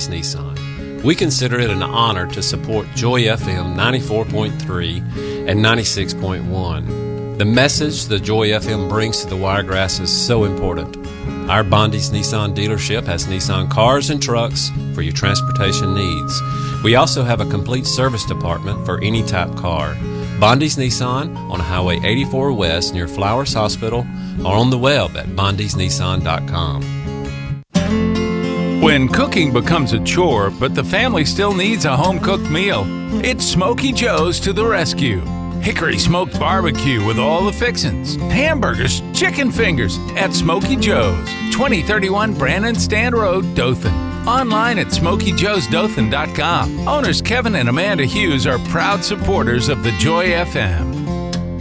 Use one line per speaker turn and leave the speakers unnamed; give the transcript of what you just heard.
Bondy's Nissan. We consider it an honor to support Joy FM 94.3 and 96.1. The message the Joy FM brings to the Wiregrass is so important. Our Bondy's Nissan dealership has Nissan cars and trucks for your transportation needs. We also have a complete service department for any type car. Bondy's Nissan on Highway 84 West near Flowers Hospital or on the web at bondysnissan.com.
When cooking becomes a chore, but the family still needs a home-cooked meal, it's Smokey Joe's to the rescue. Hickory smoked barbecue with all the fixins, hamburgers, chicken fingers at Smokey Joe's, 2031 Brandon Stand Road, Dothan. Online at SmokeyJoesDothan.com. Owners Kevin and Amanda Hughes are proud supporters of the Joy FM.